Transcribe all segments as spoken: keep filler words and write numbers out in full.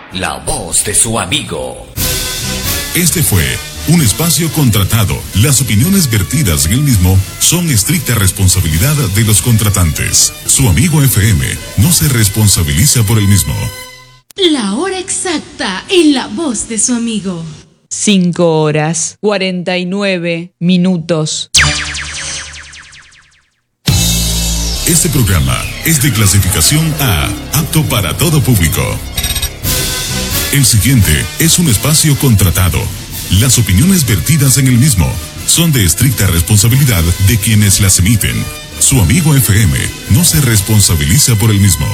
la voz de su amigo. Este fue un espacio contratado. Las opiniones vertidas en el mismo son estricta responsabilidad de los contratantes. Su amigo F M no se responsabiliza por el mismo. La hora exacta en la voz de su amigo. Cinco horas, cuarenta y nueve minutos. Este programa es de clasificación A, apto para todo público. El siguiente es un espacio contratado. Las opiniones vertidas en el mismo son de estricta responsabilidad de quienes las emiten. Su amigo F M no se responsabiliza por el mismo.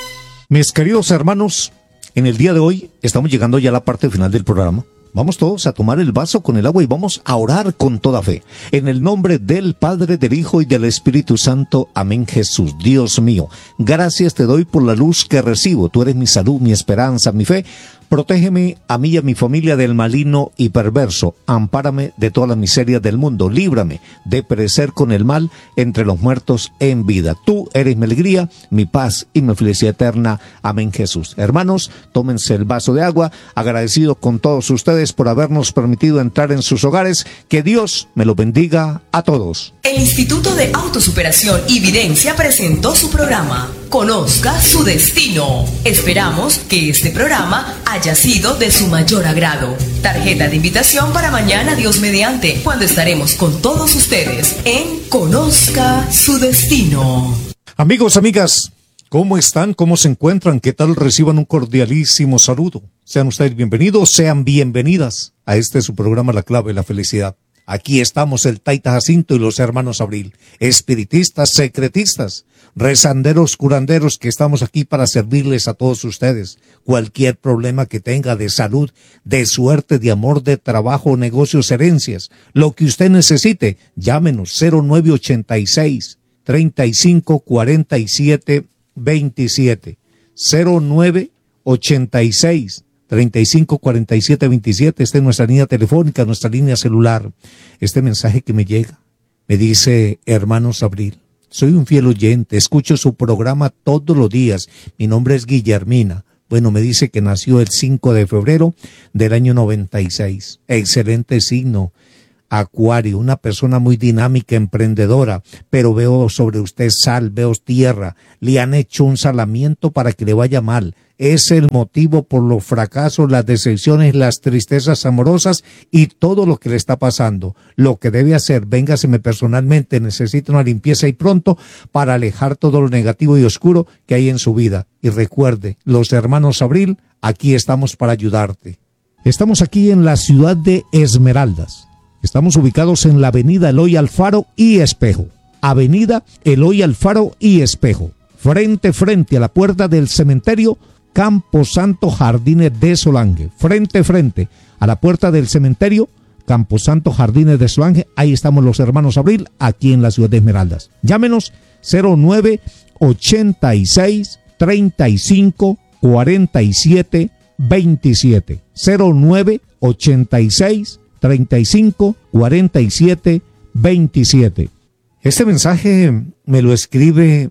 Mis queridos hermanos, en el día de hoy estamos llegando ya a la parte final del programa. Vamos todos a tomar el vaso con el agua y vamos a orar con toda fe. En el nombre del Padre, del Hijo y del Espíritu Santo. Amén, Jesús. Dios mío, gracias te doy por la luz que recibo. Tú eres mi salud, mi esperanza, mi fe. Protégeme a mí y a mi familia del maligno y perverso. Ampárame de todas las miserias del mundo. Líbrame de perecer con el mal entre los muertos en vida. Tú eres mi alegría, mi paz y mi felicidad eterna. Amén, Jesús. Hermanos, tómense el vaso de agua. Agradecido con todos ustedes por habernos permitido entrar en sus hogares. Que Dios me lo bendiga a todos. El Instituto de Autosuperación y Videncia presentó su programa Conozca su Destino. Esperamos que este programa haya sido de su mayor agrado. Tarjeta de invitación para mañana, Dios mediante, cuando estaremos con todos ustedes en Conozca su Destino. Amigos, amigas, ¿cómo están? ¿Cómo se encuentran? ¿Qué tal? Reciban un cordialísimo saludo. Sean ustedes bienvenidos, sean bienvenidas a este su programa La Clave de la Felicidad. Aquí estamos el Taita Jacinto y los hermanos Abril, espiritistas, secretistas, rezanderos, curanderos, que estamos aquí para servirles a todos ustedes. Cualquier problema que tenga de salud, de suerte, de amor, de trabajo, negocios, herencias, lo que usted necesite, llámenos cero nueve ochenta y seis, treinta y cinco, cuarenta y siete, veintisiete, cero nueve ochenta y seis, treinta y cinco, cuarenta y siete, veintisiete. Esta es nuestra línea telefónica, nuestra línea celular. Este mensaje que me llega, me dice: hermanos Abril, soy un fiel oyente, escucho su programa todos los días. Mi nombre es Guillermina. Bueno, me dice que nació el cinco de febrero del año noventa y seis. Excelente signo, Acuario, una persona muy dinámica, emprendedora, pero veo sobre usted sal, veo tierra. Le han hecho un salamiento para que le vaya mal. Es el motivo por los fracasos, las decepciones, las tristezas amorosas y todo lo que le está pasando. Lo que debe hacer, véngaseme personalmente, necesita una limpieza y pronto para alejar todo lo negativo y oscuro que hay en su vida. Y recuerde, los hermanos Abril, aquí estamos para ayudarte. Estamos aquí en la ciudad de Esmeraldas. Estamos ubicados en la avenida Eloy Alfaro y Espejo. Avenida Eloy Alfaro y Espejo. Frente, frente a la puerta del cementerio Camposanto Jardines de Solange. Frente, frente a la puerta del cementerio Camposanto Jardines de Solange. Ahí estamos los hermanos Abril, aquí en la ciudad de Esmeraldas. Llámenos cero nueve ochenta y seis, treinta y cinco, cuarenta y siete, veintisiete. cero nueve ochenta y seis, treinta y cinco, cuarenta y siete, veintisiete. Este mensaje me lo escribe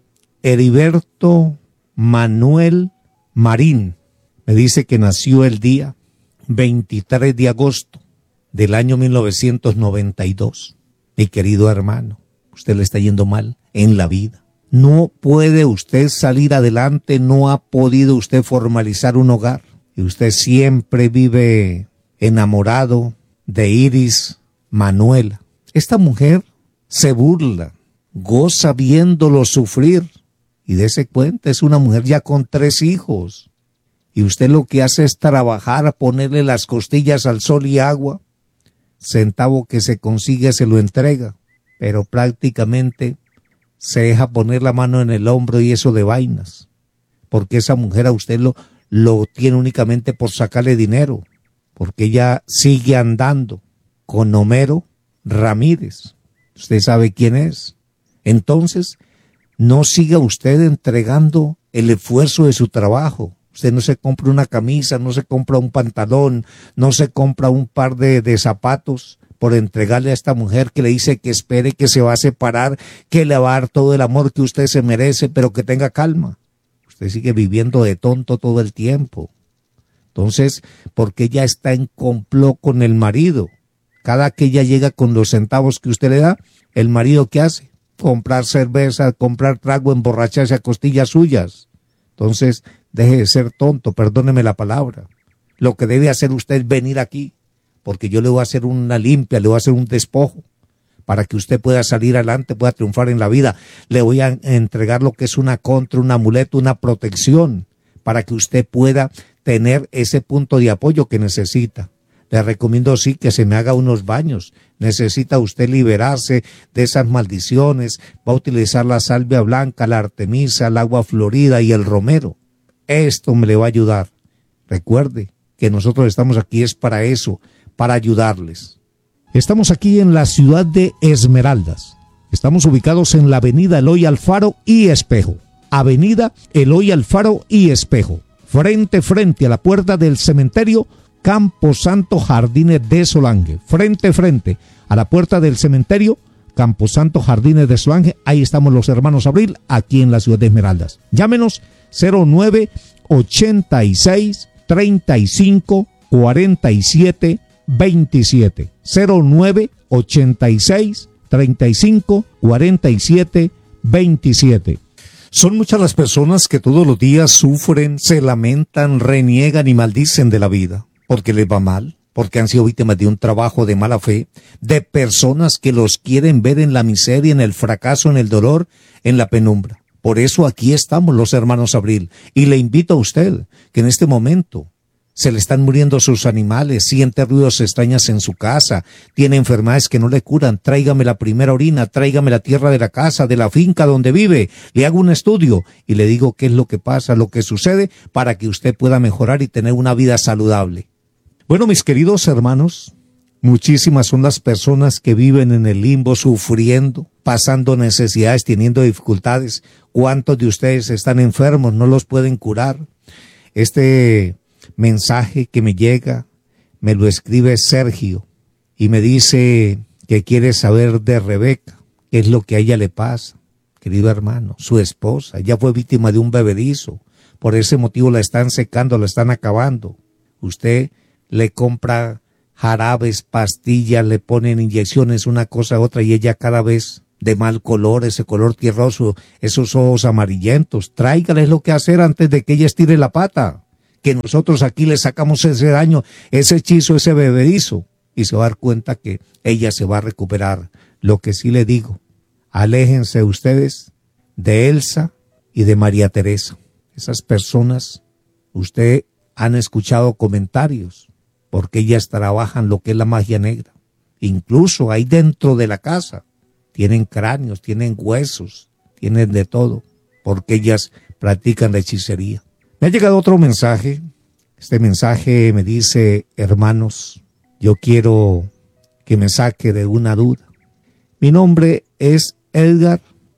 Heriberto Manuel Marín. Me dice que nació el día veintitrés de agosto del año mil novecientos noventa y dos. Mi querido hermano, usted le está yendo mal en la vida. No puede usted salir adelante, no ha podido usted formalizar un hogar. Y usted siempre vive enamorado de Iris Manuela. Esta mujer se burla, goza viéndolo sufrir. Y dése cuenta, es una mujer ya con tres hijos. Y usted lo que hace es trabajar, ponerle las costillas al sol y agua. Centavo que se consigue se lo entrega. Pero prácticamente se deja poner la mano en el hombro y eso de vainas. Porque esa mujer a usted lo, lo tiene únicamente por sacarle dinero. Porque ella sigue andando con Homero Ramírez. Usted sabe quién es. Entonces, no siga usted entregando el esfuerzo de su trabajo. Usted no se compra una camisa, no se compra un pantalón, no se compra un par de, de zapatos por entregarle a esta mujer que le dice que espere, que se va a separar, que le va a dar todo el amor que usted se merece, pero que tenga calma. Usted sigue viviendo de tonto todo el tiempo. Entonces, porque ella está en complot con el marido. Cada que ella llega con los centavos que usted le da, el marido ¿qué hace? Comprar cerveza, comprar trago, emborracharse a costillas suyas. Entonces, deje de ser tonto, perdóneme la palabra. Lo que debe hacer usted es venir aquí, porque yo le voy a hacer una limpia, le voy a hacer un despojo, para que usted pueda salir adelante, pueda triunfar en la vida. Le voy a entregar lo que es una contra, un amuleto, una protección, para que usted pueda tener ese punto de apoyo que necesita. Le recomiendo sí que se me haga unos baños. Necesita usted liberarse de esas maldiciones. Va a utilizar la salvia blanca, la artemisa, el agua florida y el romero. Esto me le va a ayudar. Recuerde que nosotros estamos aquí es para eso, para ayudarles. Estamos aquí en la ciudad de Esmeraldas. Estamos ubicados en la avenida Eloy Alfaro y Espejo. Avenida Eloy Alfaro y Espejo. Frente, frente a la puerta del cementerio Camposanto Jardines de Solange. Frente, frente a la puerta del cementerio Camposanto Jardines de Solange. Ahí estamos los hermanos Abril, aquí en la ciudad de Esmeraldas. Llámenos cero nueve ochenta y seis treinta y cinco cuarenta y siete veintisiete. cero nueve ochenta y seis treinta y cinco cuarenta y siete veintisiete. Son muchas las personas que todos los días sufren, se lamentan, reniegan y maldicen de la vida, porque les va mal, porque han sido víctimas de un trabajo de mala fe, de personas que los quieren ver en la miseria, en el fracaso, en el dolor, en la penumbra. Por eso aquí estamos los hermanos Abril, y le invito a usted que en este momento se le están muriendo sus animales, siente ruidos extraños en su casa, tiene enfermedades que no le curan, tráigame la primera orina, tráigame la tierra de la casa, de la finca donde vive, le hago un estudio y le digo qué es lo que pasa, lo que sucede, para que usted pueda mejorar y tener una vida saludable. Bueno, mis queridos hermanos, muchísimas son las personas que viven en el limbo, sufriendo, pasando necesidades, teniendo dificultades. ¿Cuántos de ustedes están enfermos? No los pueden curar. Este mensaje que me llega, me lo escribe Sergio y me dice que quiere saber de Rebeca, qué es lo que a ella le pasa. Querido hermano, su esposa, ella fue víctima de un bebedizo, por ese motivo la están secando, la están acabando. Usted le compra jarabes, pastillas, le ponen inyecciones, una cosa a otra, y ella cada vez de mal color, ese color tierroso, esos ojos amarillentos. Tráigales lo que hacer antes de que ella estire la pata, que nosotros aquí le sacamos ese daño, ese hechizo, ese bebedizo, y se va a dar cuenta que ella se va a recuperar. Lo que sí le digo, aléjense ustedes de Elsa y de María Teresa. Esas personas, usted han escuchado comentarios, porque ellas trabajan lo que es la magia negra. Incluso ahí dentro de la casa, tienen cráneos, tienen huesos, tienen de todo, porque ellas practican la hechicería. Me ha llegado otro mensaje. Este mensaje me dice: hermanos, yo quiero que me saque de una duda. Mi nombre es Edgar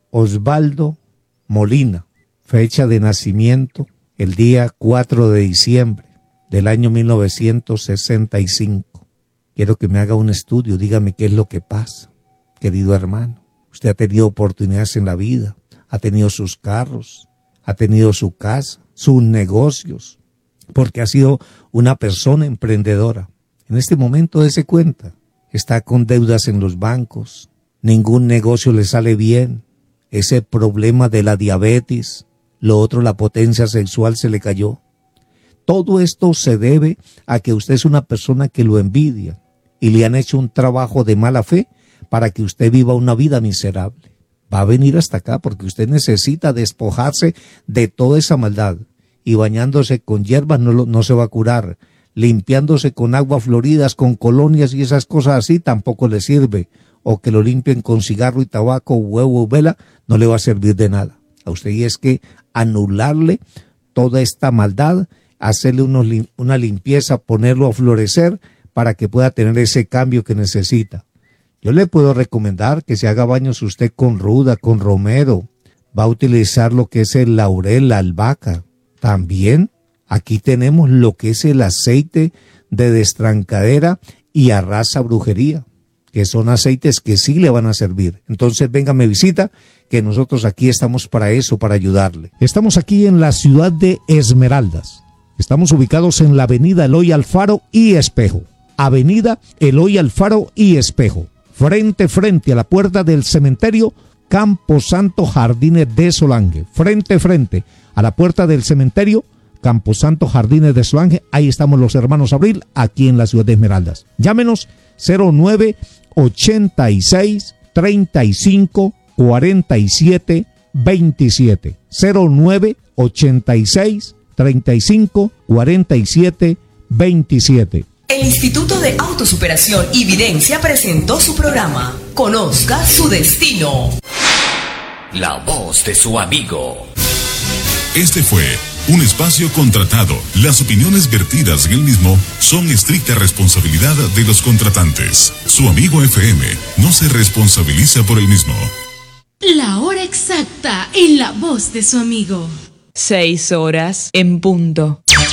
Osvaldo Molina, fecha de nacimiento el día cuatro de diciembre del año mil novecientos sesenta y cinco. Quiero que me haga un estudio, dígame qué es lo que pasa. Querido hermano, usted ha tenido oportunidades en la vida, ha tenido sus carros, ha tenido su casa, sus negocios, porque ha sido una persona emprendedora. En este momento dése cuenta, está con deudas en los bancos, ningún negocio le sale bien, ese problema de la diabetes, lo otro, la potencia sexual se le cayó. Todo esto se debe a que usted es una persona que lo envidia y le han hecho un trabajo de mala fe para que usted viva una vida miserable. Va a venir hasta acá porque usted necesita despojarse de toda esa maldad, y bañándose con hierbas no, lo, no se va a curar, limpiándose con aguas floridas, con colonias y esas cosas así tampoco le sirve, o que lo limpien con cigarro y tabaco, huevo o vela, no le va a servir de nada. A usted y es que anularle toda esta maldad, hacerle unos, una limpieza, ponerlo a florecer para que pueda tener ese cambio que necesita. Yo le puedo recomendar que se haga baños usted con ruda, con romero. Va a utilizar lo que es el laurel, la albahaca. También aquí tenemos lo que es el aceite de destrancadera y arrasa brujería, que son aceites que sí le van a servir. Entonces venga, me visita, que nosotros aquí estamos para eso, para ayudarle. Estamos aquí en la ciudad de Esmeraldas. Estamos ubicados en la avenida Eloy Alfaro y Espejo. Avenida Eloy Alfaro y Espejo. Frente, frente a la puerta del cementerio Camposanto Jardines de Solange. Frente, frente a la puerta del cementerio Camposanto Jardines de Solange. Ahí estamos los hermanos Abril, aquí en la ciudad de Esmeraldas. Llámenos cero nueve ochenta y seis treinta y cinco cuarenta y siete veintisiete. cero nueve ochenta y seis treinta y cinco cuarenta y siete veintisiete. El Instituto de Autosuperación y Videncia presentó su programa Conozca su Destino. La voz de su amigo. Este fue un espacio contratado. Las opiniones vertidas en el mismo son estricta responsabilidad de los contratantes. Su amigo F M no se responsabiliza por el mismo. La hora exacta en la voz de su amigo. Seis horas en punto.